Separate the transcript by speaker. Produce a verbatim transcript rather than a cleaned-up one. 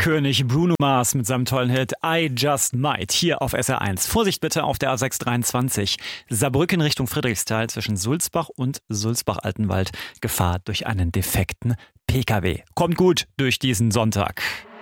Speaker 1: König Bruno Mars mit seinem tollen Hit I Just Might hier auf S R eins. Vorsicht bitte auf der A sechs dreiundzwanzig. Saarbrücken Richtung Friedrichsthal zwischen Sulzbach und Sulzbach-Altenwald. Gefahr durch einen defekten P K W. Kommt gut durch diesen Sonntag.